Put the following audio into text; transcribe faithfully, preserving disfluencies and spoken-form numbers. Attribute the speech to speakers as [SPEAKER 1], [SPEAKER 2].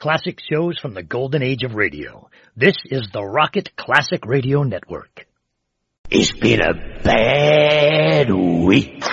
[SPEAKER 1] classic shows from the golden age of radio. This is the Rocket Classic Radio Network.
[SPEAKER 2] It's been a bad week.